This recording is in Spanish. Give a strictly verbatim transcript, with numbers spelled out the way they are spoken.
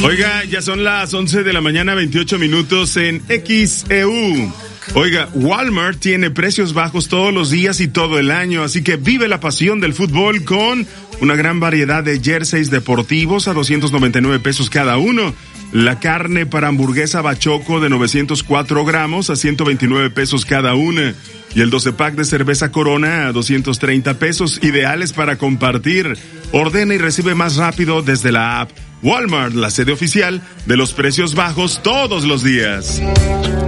Oiga, ya son las once de la mañana, veintiocho minutos en X E U. Oiga, Walmart tiene precios bajos todos los días y todo el año, así que vive la pasión del fútbol con una gran variedad de jerseys deportivos a doscientos noventa y nueve pesos cada uno. La carne para hamburguesa Bachoco de novecientos cuatro gramos a ciento veintinueve pesos cada una. Y el doce pack de cerveza Corona a doscientos treinta pesos, ideales para compartir. Ordena y recibe más rápido desde la app. Walmart, la sede oficial de los precios bajos todos los días.